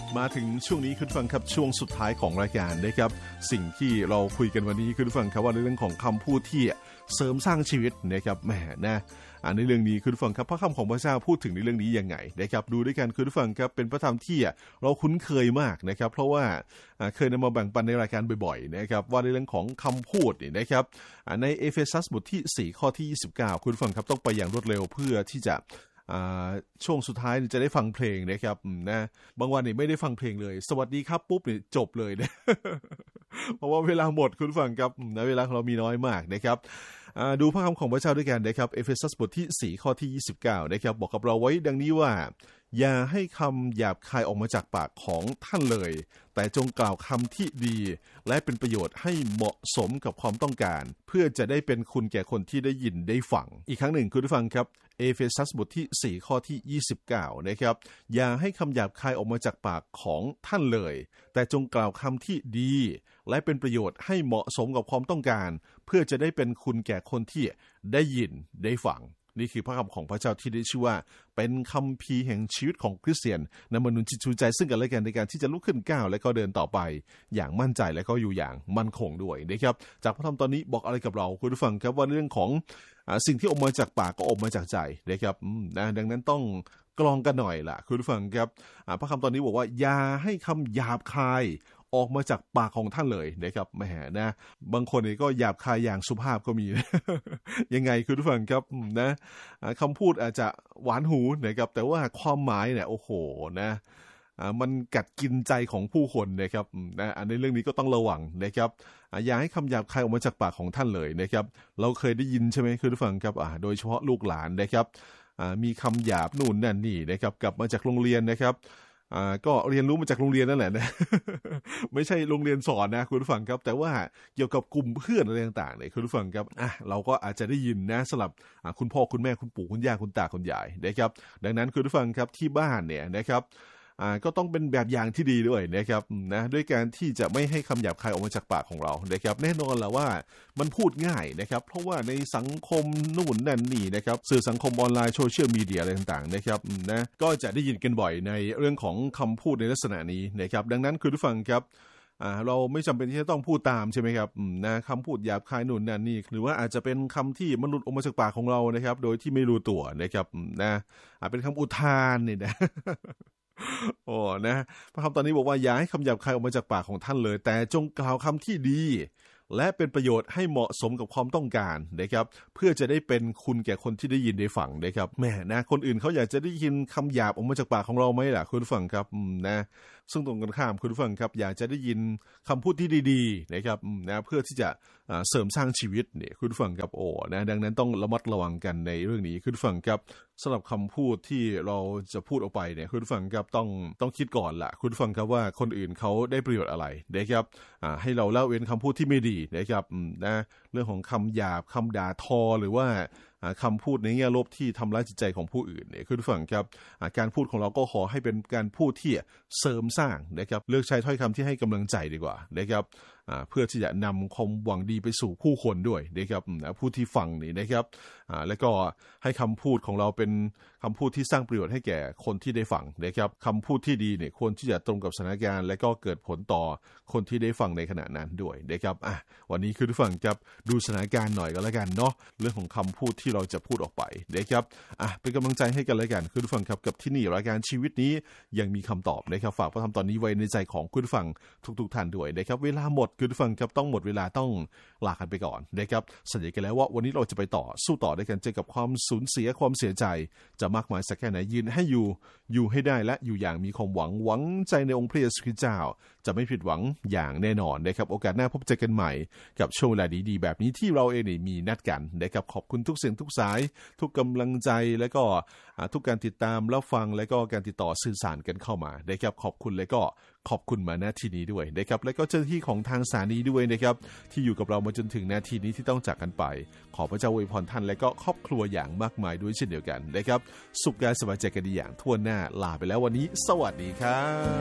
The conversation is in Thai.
มาถึงช่วงนี้คุณฟังครับช่วงสุดท้ายของรายการนะครับสิ่งที่เราคุยกันวันนี้คุณฟังครับว่าในเรื่องของคำพูดที่เสริมสร้างชีวิตนะครับแหมนะในเรื่องนี้คุณฟังครับพระคำของพระเจ้าพูดถึงในเรื่องนี้ยังไงนะครับดูด้วยกันคุณฟังครับเป็นพระธรรมที่เราคุ้นเคยมากนะครับเพราะว่าเคยนำมาแบ่งปันในรายการบ่อยๆนะครับว่าในเรื่องของคำพูดนี่นะครับในเอเฟซัสบทที่4ข้อที่29คุณฟังครับต้องไปอย่างรวดเร็วเพื่อที่จะช่วงสุดท้ายจะได้ฟังเพลงนะครับนะบางวันนี่ไม่ได้ฟังเพลงเลยสวัสดีครับปุ๊บนี่จบเลยนะ เพราะว่าเวลาหมดคุณฟังครับนะเวลาของเรามีน้อยมากนะครับดูพระคำของพระเจ้าด้วยกันนะครับเอเฟซัสบทที่4ข้อที่29นะครับบอกกับเราไว้ดังนี้ว่าอย่าให้คำหยาบคายออกมาจากปากของท่านเลยแต่จงกล่าวคำที่ดีและเป็นประโยชน์ให้เหมาะสมกับความต้องการเพื่อจะได้เป็นคุณแก่คนที่ได้ยินได้ฟังอีกครั้งหนึ่งคุณผู้ฟังครับเอเฟซัสบทที่4ข้อที่29นะครับอย่าให้คำหยาบคายออกมาจากปากของท่านเลยแต่จงกล่าวคำที่ดีและเป็นประโยชน์ให้เหมาะสมกับความต้องการเพื่อจะได้เป็นคุณแก่คนที่ได้ยินได้ฟังนี่คือพระคำของพระเจ้าที่ได้ชื่อว่าเป็นคัมภีร์แห่งชีวิตของคริสเตียนนำมาหนุนจิตชูใจซึ่งกันและกันในการที่จะลุกขึ้นก้าวและก็เดินต่อไปอย่างมั่นใจและก็อยู่อย่างมั่นคงด้วยนะครับจากพระธรรมตอนนี้บอกอะไรกับเราคุณผู้ฟังครับว่าเรื่องของสิ่งที่ออกมาจากปากก็ออกมาจากใจนะครับดังนั้นต้องกรองกันหน่อยล่ะคุณผู้ฟังครับพระคำตอนนี้บอกว่าอย่าให้คำหยาบคายออกมาจากปากของท่านเลยนะครับแหมนะบางคนนี่ก็หยาบคายอย่างสุภาพก็มี ยังไงคุณผู้ฟังครับนะคำพูดอาจจะหวานหูนะครับแต่ว่าความหมายเนี่ยโอ้โหนะมันกัดกินใจของผู้คนนะครับนะในเรื่องนี้ก็ต้องระวังนะครับอย่าให้คำหยาบคายออกมาจากปากของท่านเลยนะครับเราเคยได้ยินใช่ไหมคุณผู้ฟังครับโดยเฉพาะลูกหลานนะครับมีคำหยาบนู่นนั่นนี่นะครับกลับมาจากโรงเรียนนะครับก็เรียนรู้มาจากโรงเรียนนั่นแหละนะ ไม่ใช่โรงเรียนสอนนะคุณผู้ฟังครับแต่ว่าเกี่ยวกับกลุ่มเพื่อนอะไรต่างๆเนี่ยคุณผู้ฟังครับเราก็อาจจะได้ยินนะสำหรับคุณพ่อคุณแม่คุณปู่คุณย่าคุณตาคุณยายนะครับดังนั้นคุณผู้ฟังครับที่บ้านเนี่ยนะครับก็ต้องเป็นแบบอย่างที่ดีด้วยนะครับนะด้วยการที่จะไม่ให้คำหยาบคายออกมาจากปากของเรานะครับแน่นอนแหละว่ามันพูดง่ายนะครับเพราะว่าในสังคมนู่นนั่นนี่นะครับสื่อสังคมออนไลน์โซเชียลมีเดียอะไรต่างๆนะครับนะก็จะได้ยินกันบ่อยในเรื่องของคำพูดในลักษณะนี้นะครับดังนั้นคุณผู้ฟังครับเราไม่จำเป็นที่จะต้องพูดตามใช่ไหมครับนะคำพูดหยาบคายนู่นนั่นนี่หรือว่าอาจจะเป็นคำที่มันหลุดออกมาจากปากของเรานะครับโดยที่ไม่รู้ตัวนะครับนะเป็นคำอุทานนี่นะโอ้นะพระคำตอนนี้บอกว่าอย่าให้คำหยาบคายออกมาจากปากของท่านเลยแต่จงกล่าวคำที่ดีและเป็นประโยชน์ให้เหมาะสมกับความต้องการนะครับเพื่อจะได้เป็นคุณแก่คนที่ได้ยินได้ฟังนะครับแม่นะคนอื่นเขาอยากจะได้ยินคำหยาบออกมาจากปากของเราไหมล่ะคุณผู้ฟังครับนะซึ่งตรงกันข้ามคุณผู้ฟังครับอยากจะได้ยินคำพูดที่ดีๆนะครับนะเพื่อที่จะเสริมสร้างชีวิตเนี่ยคุณผู้ฟังครับโอ้นะดังนั้นต้องระมัดระวังกันในเรื่องนี้คุณผู้ฟังครับสำหรับคำพูดที่เราจะพูดออกไปเนี่ยคุณผู้ฟังครับต้องคิดก่อนล่ะคุณผู้ฟังครับว่าคนอื่นเขาได้ประโยชน์อะไรนะครับให้เราละเว้นคำพูดที่ไม่ดีนะครับนะเรื่องของคำหยาบคำด่าทอหรือว่าคำพูดในแง่ลบที่ทำร้ายจิตใจของผู้อื่นเนี่ยคุณผู้ฟังครับการพูดของเราก็ขอให้เป็นการพูดที่เสริมสร้างนะครับเลือกใช้ถ้อยคำที่ให้กำลังใจดีกว่านะครับเพื่อที่จะนำความหวังดีไปสู่ผู้คนด้วยนะครับผู้ที่ฟังนี่นะครับแล้วก็ให้คำพูดของเราเป็นคำพูดที่สร้างประโยชน์ให้แก่คนที่ได้ฟังนะครับคำพูดที่ดีเนี่ยควรที่จะตรงกับสถานการณ์และก็เกิดผลต่อคนที่ได้ฟังในขณะนั้นด้วยนะครับวันนี้คือทุกฝั่งครับดูสถานการณ์หน่อยก็แล้วกันเนาะเรื่องของคำพูดที่เราจะพูดออกไปนะครับเป็นกำลังใจให้กันแล้วกันคุณผู้ฟังครับกับที่นี่รายการชีวิตนี้ยังมีคำตอบนะครับฝากพระธรรมตอนนี้ไว้ในใจของคุณผู้ฟังทุกท่านด้วยนะครับเวลาหมดคุณผู้ฟังครับต้องหมดเวลาต้องลากันไปก่อนนะครับสัญญากันแล้วว่าวันนี้เราจะไปต่อสู้ต่อด้วยกันเจอกับความสูญเสียความเสียใจจะมากมายสักแค่ไหนยืนให้อยู่ให้ได้และอยู่อย่างมีความหวังใจในองค์พระเยซูคริสต์เจ้าจะไม่ผิดหวังอย่างแน่นอนนะครับโอกาสหน้าพบเจอกันใหม่กับช่วงเวลาดีๆแบบนี้ที่เราเองมีนัดกันนะครับขอบคุณทุกเสียงทุกสายทุกกำลังใจและก็ทุกการติดตามรับฟังและก็การติดต่อสื่อสารกันเข้ามานะครับขอบคุณและก็ขอบคุณมาณที่นี้ด้วยนะครับและก็เจ้าหน้าที่ของทางสถานีด้วยนะครับที่อยู่กับเรามาจนถึงนาทีนี้ที่ต้องจากกันไปขอพระเจ้าอวยพรท่านและก็ครอบครัวอย่างมากมายด้วยเช่นเดียวกันนะครับสุขกายสบายใจกันดีอย่างทั่วหน้าลาไปแล้ววันนี้สวัสดีครับ